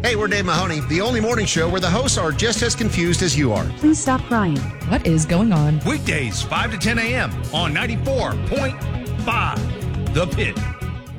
Hey, we're Dave Mahoney, the only morning show where the hosts are just as confused as you are. Please stop crying. What is going on? Weekdays, 5 to 10 a.m. on 94.5 The Pit.